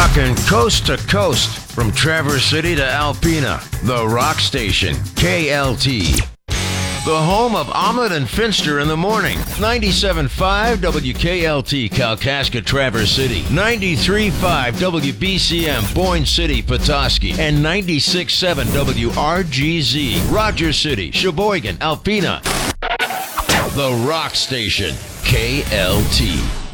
Rockin' coast to coast from Traverse City to Alpena. The Rock Station, KLT. The home of Omelet and Finster in the morning. 97.5 WKLT, Kalkaska, Traverse City. 93.5 WBCM, Boyne City, Petoskey. And 96.7 WRGZ, Rogers City, Sheboygan, Alpena. The Rock Station, KLT.